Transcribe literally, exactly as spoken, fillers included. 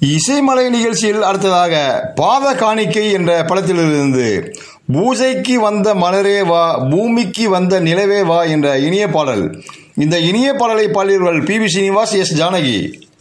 இசைமலை நிகழ்ச்சியில் அடுத்ததாக பாத காணிக்கை என்ற படத்திலிருந்து பூஜைக்கு வந்த மலரே வா, பூமிக்கு வந்த நிலவே வா என்ற இனிய பாடல். இந்த இனிய பாடலை பாடியவர்கள் P V Srinivas, S Janaki.